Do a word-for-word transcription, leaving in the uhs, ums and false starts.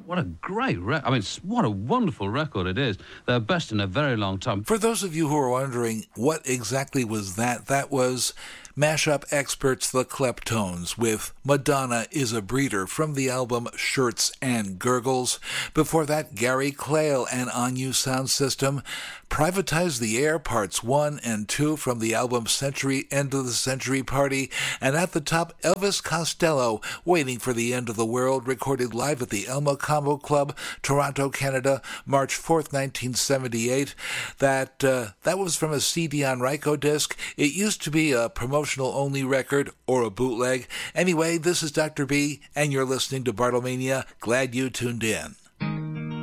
What a great record. I mean, what a wonderful record it is. Their best in a very long time. For those of you who are wondering, what exactly was that? That was mashup experts The Kleptones with Madonna is a Breeder from the album Shirts and Gurgles. Before that, Gary Clayle and On You Sound System. Privatize the Air Parts one and two from the album Century End of the Century Party. And at the top, Elvis Costello, Waiting for the End of the World, recorded live at the Elmo Combo Club, Toronto, Canada, March fourth, nineteen seventy-eight. That, uh, that was from a C D on Ryko disc. It used to be a promotional-only record or a bootleg. Anyway, this is Doctor B, and you're listening to Bartlemania. Glad you tuned in.